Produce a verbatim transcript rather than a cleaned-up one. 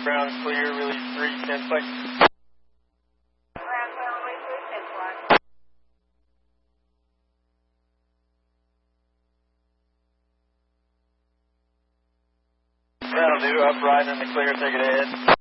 ground clear, release three, ten seconds. Ground clear, release three, ten seconds. That'll do, upright in the clear, take it ahead.